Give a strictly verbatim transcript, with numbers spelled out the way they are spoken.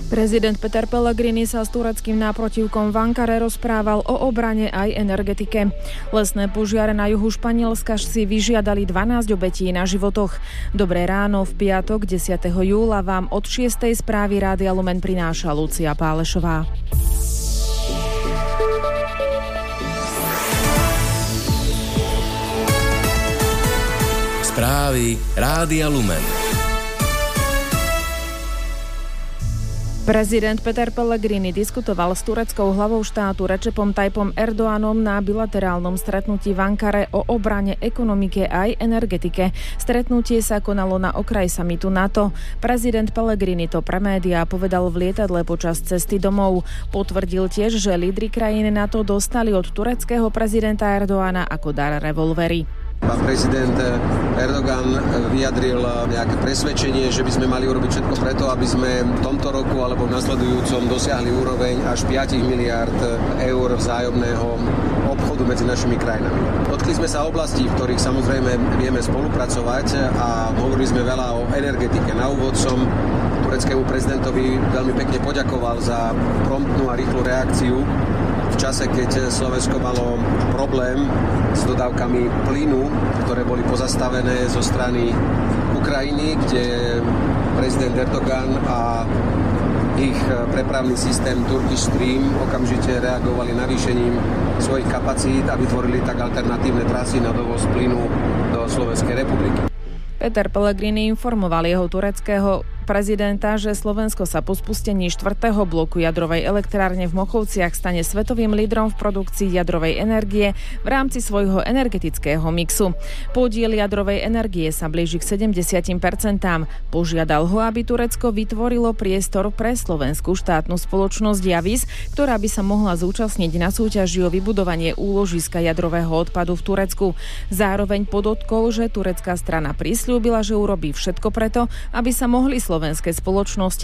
Prezident Peter Pellegrini sa s tureckým náprotivkom v Ankare rozprával o obrane aj energetike. Lesné požiare na juhu Španielska si vyžiadali dvanásť obetí na životoch. Dobré ráno v piatok desiateho júla vám od šiestej správy Rádia Lumen prináša Lucia Pálešová. Správy Rádia Lumen. Prezident Peter Pellegrini diskutoval s tureckou hlavou štátu Recepom Tayyipom Erdoganom na bilaterálnom stretnutí v Ankare o obrane, ekonomike aj energetike. Stretnutie sa konalo na okraj samitu NATO. Prezident Pellegrini to pre médiá povedal v lietadle počas cesty domov. Potvrdil tiež, že lídri krajín NATO dostali od tureckého prezidenta Erdogana ako dar revolvery. Pán prezident Erdogan vyjadril nejaké presvedčenie, že by sme mali urobiť všetko preto, aby sme v tomto roku alebo v nasledujúcom dosiahli úroveň až päť miliárd eur vzájomného obchodu medzi našimi krajinami. Dotkli sme sa oblastí, v ktorých samozrejme vieme spolupracovať a hovorili sme veľa o energetike. Na úvod som tureckému prezidentovi veľmi pekne poďakoval za promptnú a rýchlu reakciu v čase, keď Slovensko malo problém s dodávkami plynu, ktoré boli pozastavené zo strany Ukrajiny, kde prezident Erdogan a ich prepravný systém Turkish Stream okamžite reagovali navýšením svojich kapacít a vytvorili tak alternatívne trasy na dovoz plynu do Slovenskej republiky. Peter Pellegrini informoval jeho tureckého prezidenta, že Slovensko sa po spustení štvrtého bloku jadrovej elektrárne v Mochovciach stane svetovým lídrom v produkcii jadrovej energie v rámci svojho energetického mixu. Podiel jadrovej energie sa blíži k sedemdesiatim percentám. Požiadal ho, aby Turecko vytvorilo priestor pre slovenskú štátnu spoločnosť Javis, ktorá by sa mohla zúčastniť na súťaži o vybudovanie úložiska jadrového odpadu v Turecku. Zároveň podotkol, že turecká strana prisľúbila, že urobí všetko preto, aby sa mohli slovenské spoločnosti